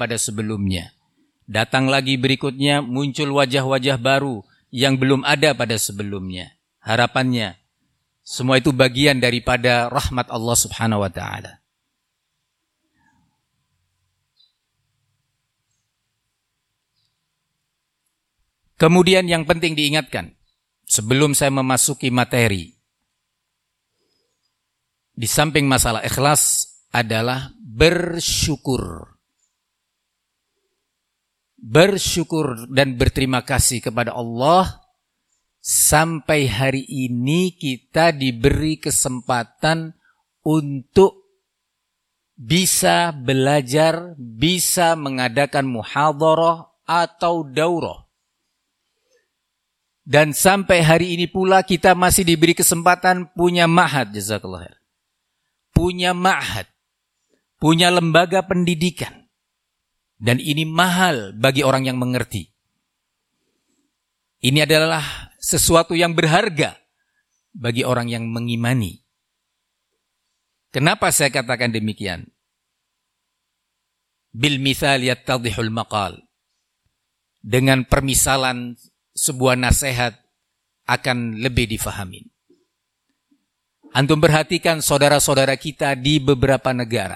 pada sebelumnya. Datang lagi berikutnya, muncul wajah-wajah baru yang belum ada pada sebelumnya. Harapannya, semua itu bagian daripada rahmat Allah Subhanahu wa ta'ala. Kemudian yang penting diingatkan, sebelum saya memasuki materi, di samping masalah ikhlas adalah bersyukur. Bersyukur dan berterima kasih kepada Allah, sampai hari ini kita diberi kesempatan untuk bisa belajar, bisa mengadakan muhadharah atau daurah. Dan sampai hari ini pula kita masih diberi kesempatan punya ma'had, jazakallah khair. Punya ma'had, punya lembaga pendidikan. Dan ini mahal bagi orang yang mengerti. Ini adalah sesuatu yang berharga bagi orang yang mengimani. Kenapa saya katakan demikian? Bil mithal yattadhihul maqal. Dengan permisalan sebuah nasihat akan lebih difahami. Antum perhatikan saudara-saudara kita di beberapa negara.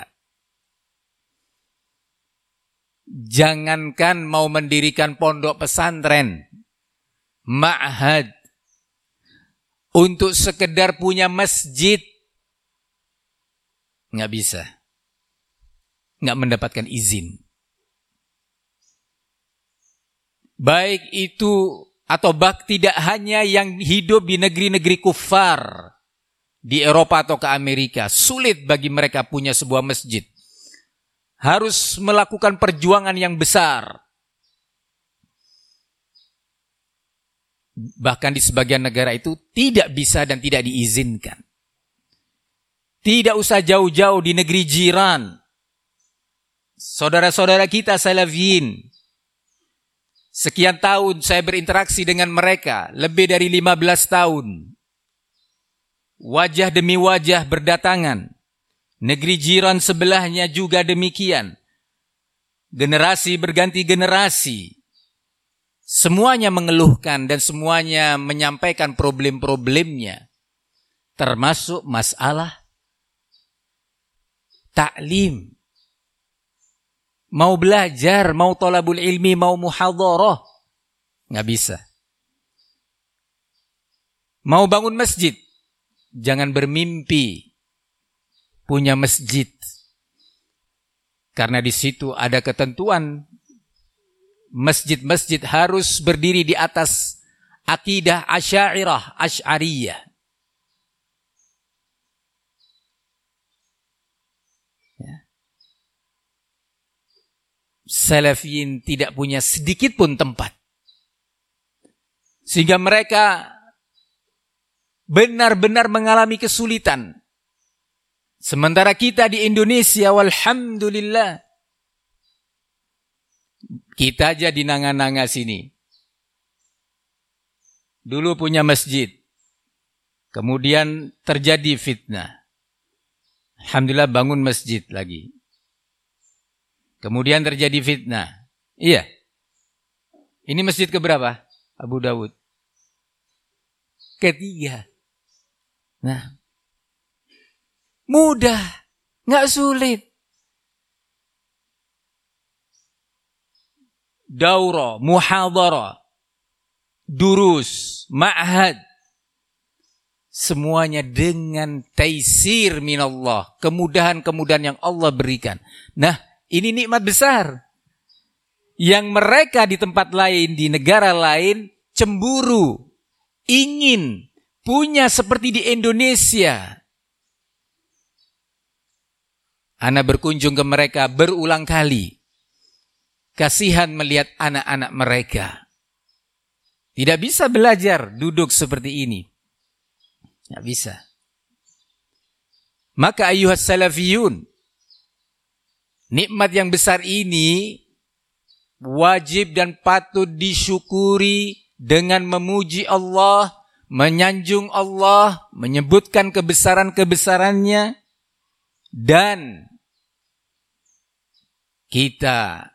Jangankan mau mendirikan pondok pesantren, ma'had, untuk sekedar punya masjid, nggak bisa. Nggak mendapatkan izin. Baik itu atau tidak hanya yang hidup di negeri-negeri kufar, di Eropa atau ke Amerika, sulit bagi mereka punya sebuah masjid. Harus melakukan perjuangan yang besar. Bahkan di sebagian negara itu tidak bisa dan tidak diizinkan. Tidak usah jauh-jauh di negeri jiran. Saudara-saudara kita Salafiyin, sekian tahun saya berinteraksi dengan mereka, lebih dari 15 tahun. Wajah demi wajah berdatangan. Negeri jiran sebelahnya juga demikian. Generasi berganti generasi. Semuanya mengeluhkan dan semuanya menyampaikan problem-problemnya. Termasuk masalah taklim. Mau belajar, mau thalabul ilmi, mau muhadharah, nggak bisa. Mau bangun masjid, jangan bermimpi punya masjid. Karena di situ ada ketentuan, masjid-masjid harus berdiri di atas akidah Asy'ariyah. Salafiyin tidak punya sedikit pun tempat. Sehingga mereka benar-benar mengalami kesulitan. Sementara kita di Indonesia, walhamdulillah, kita aja di Nanga-Nanga sini. Dulu punya masjid. Kemudian terjadi fitnah. Alhamdulillah bangun masjid lagi. Kemudian terjadi fitnah. Iya. Ini masjid keberapa? Abu Dawud. Ketiga. Nah. Mudah. Nggak sulit. Daurah, muhadharah, durus, ma'had. Semuanya dengan taisir minallah. Kemudahan-kemudahan yang Allah berikan. Nah, ini nikmat besar. Yang mereka di tempat lain, di negara lain, cemburu. Ingin punya seperti di Indonesia. Ana berkunjung ke mereka berulang kali. Kasihan melihat anak-anak mereka. Tidak bisa belajar duduk seperti ini. Tidak bisa. Maka ayyuhas salafiyun, nikmat yang besar ini wajib dan patut disyukuri dengan memuji Allah, menyanjung Allah, menyebutkan kebesaran-kebesarannya, dan kita